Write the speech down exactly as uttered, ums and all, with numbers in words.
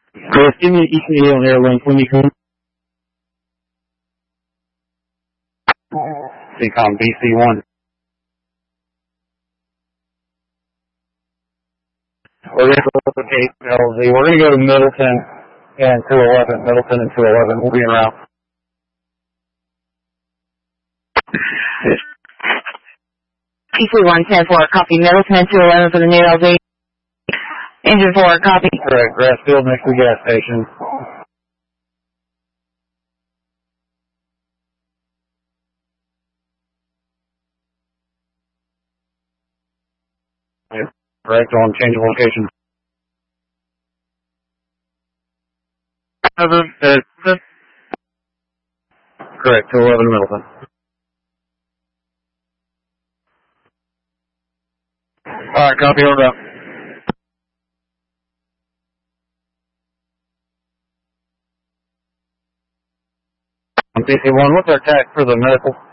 Chris, give me an E T A on Airlink when you come. C COM B C one. We're going to go to L Z. We're going to go to Middleton and two eleven. Middleton and two eleven. We'll be en route. P C one ten four, copy. Middleton and two eleven for the new L Z. Engine four, copy. Correct. Grassfield next to the gas station. Yep. Correct. On change of location. Correct. two eleven Middleton. Alright, copy. Hold up. On P C one, what's our tax for the medical?